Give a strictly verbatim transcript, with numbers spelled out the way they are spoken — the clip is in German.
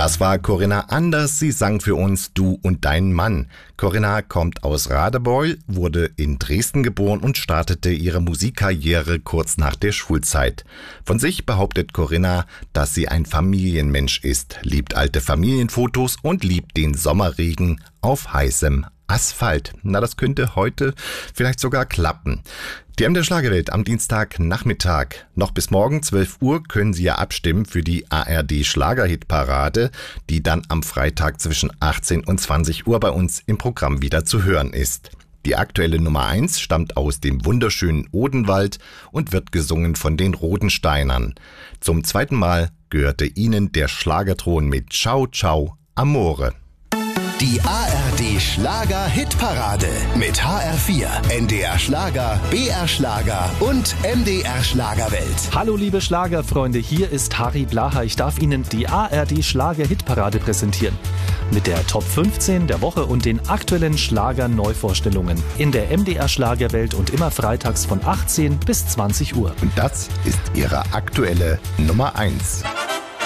Das war Corinna Anders. Sie sang für uns Du und dein Mann. Corinna kommt aus Radebeul, wurde in Dresden geboren und startete ihre Musikkarriere kurz nach der Schulzeit. Von sich behauptet Corinna, dass sie ein Familienmensch ist, liebt alte Familienfotos und liebt den Sommerregen auf heißem Asphalt. Na, das könnte heute vielleicht sogar klappen. Die M D R Schlagerwelt am Dienstagnachmittag. Noch bis morgen zwölf Uhr können Sie ja abstimmen für die A R D Schlagerhitparade, die dann am Freitag zwischen achtzehn und zwanzig Uhr bei uns im Programm wieder zu hören ist. Die aktuelle Nummer eins stammt aus dem wunderschönen Odenwald und wird gesungen von den Rodensteinern. Zum zweiten Mal gehörte ihnen der Schlagerthron mit Ciao Ciao Amore. Die A R D Schlager Hitparade mit H R vier, N D R Schlager, B R Schlager und M D R Schlagerwelt. Hallo liebe Schlagerfreunde, hier ist Harry Blaha. Ich darf Ihnen die A R D Schlager Hitparade präsentieren. Mit der Top fünfzehn der Woche und den aktuellen Schlager-Neuvorstellungen in der M D R Schlagerwelt und immer freitags von achtzehn bis zwanzig Uhr. Und das ist Ihre aktuelle Nummer eins.